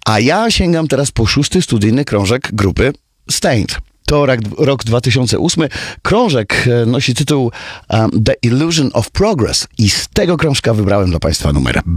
A ja sięgam teraz po 6. studyjny krążek grupy Staind. To rok 2008. Krążek nosi tytuł The Illusion of Progress i z tego krążka wybrałem dla Państwa numer